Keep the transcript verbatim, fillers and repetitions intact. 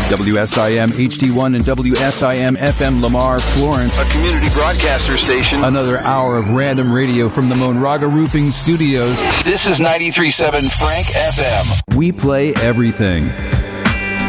W S I M H D one and W S I M F M Lamar, Florence. A community broadcaster station. Another hour of random radio from the Monraga Roofing Studios. This is ninety-three point seven Frank F M. We play everything.